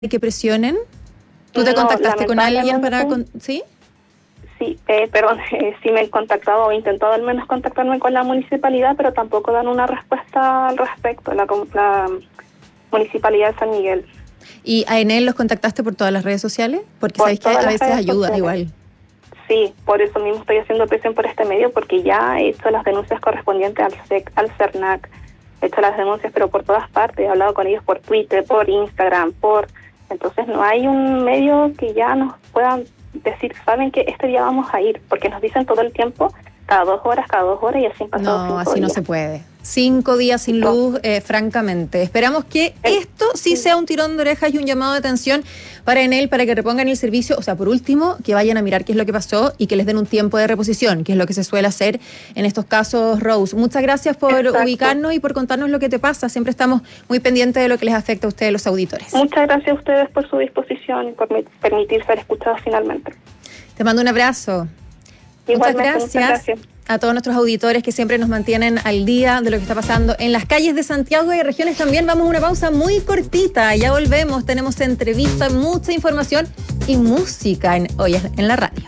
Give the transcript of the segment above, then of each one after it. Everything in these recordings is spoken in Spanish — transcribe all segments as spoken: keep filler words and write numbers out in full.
que presionen? ¿Tú te No, contactaste con alguien para...? Con... ¿Sí? Sí, eh, perdón, eh, sí me he contactado o he intentado al menos contactarme con la municipalidad, pero tampoco dan una respuesta al respecto, la, la municipalidad de San Miguel. ¿Y a Enel los contactaste por todas las redes sociales? Porque Por sabéis que a veces ayuda sociales. igual. Sí, por eso mismo estoy haciendo presión por este medio, porque ya he hecho las denuncias correspondientes al S E C, al CERNAC, he hecho las denuncias, pero por todas partes, he hablado con ellos por Twitter, por Instagram, por... Entonces no hay un medio que ya nos puedan decir, saben que este día vamos a ir, porque nos dicen todo el tiempo, cada dos horas, cada dos horas, y así han pasado No, cinco así días. no se puede. Cinco días sin luz, eh, francamente. Esperamos que esto sí sea un tirón de orejas y un llamado de atención para Enel, para que repongan el servicio. O sea, por último, que vayan a mirar qué es lo que pasó y que les den un tiempo de reposición, que es lo que se suele hacer en estos casos, Rose. Muchas gracias por Exacto. ubicarnos y por contarnos lo que te pasa. Siempre estamos muy pendientes de lo que les afecta a ustedes, los auditores. Muchas gracias a ustedes por su disposición y por permitir ser escuchados finalmente. Te mando un abrazo. Igualmente, muchas gracias. Muchas gracias a todos nuestros auditores que siempre nos mantienen al día de lo que está pasando en las calles de Santiago y regiones también. Vamos a una pausa muy cortita, ya volvemos, tenemos entrevista, mucha información y música en, hoy en la radio.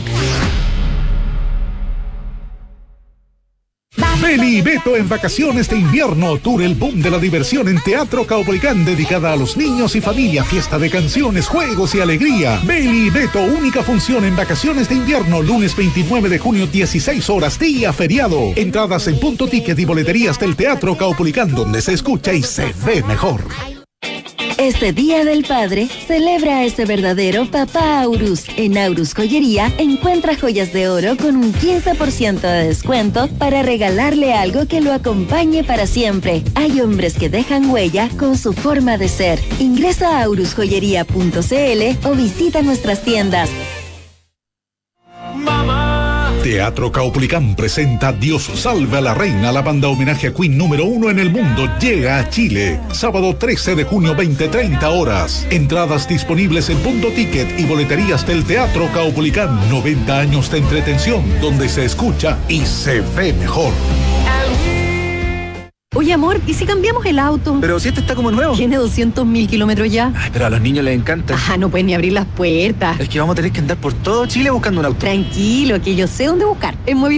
Beli y Beto en vacaciones de invierno, tour el boom de la diversión en Teatro Caupolicán, dedicada a los niños y familia, fiesta de canciones, juegos y alegría. Beli y Beto, única función en vacaciones de invierno, lunes veintinueve de junio, dieciséis horas, día feriado. Entradas en Punto Ticket y boleterías del Teatro Caupolicán, donde se escucha y se ve mejor. Este Día del Padre, celebra a ese verdadero papá Aurus. En Aurus Joyería, encuentra joyas de oro con un quince por ciento de descuento para regalarle algo que lo acompañe para siempre. Hay hombres que dejan huella con su forma de ser. Ingresa a aurus joyería punto c l o visita nuestras tiendas. Teatro Caupolicán presenta Dios salve a la reina, la banda homenaje a Queen número uno en el mundo, llega a Chile. Sábado trece de junio, veinte treinta horas. Entradas disponibles en Punto Ticket y boleterías del Teatro Caupolicán. noventa años de entretención, donde se escucha y se ve mejor. Oye, amor, ¿y si cambiamos el auto? Pero si este está como nuevo. Tiene doscientos mil kilómetros ya. Ay, pero a los niños les encanta. Ah, no pueden ni abrir las puertas. Es que vamos a tener que andar por todo Chile buscando un auto. Tranquilo, que yo sé dónde buscar. En Movistar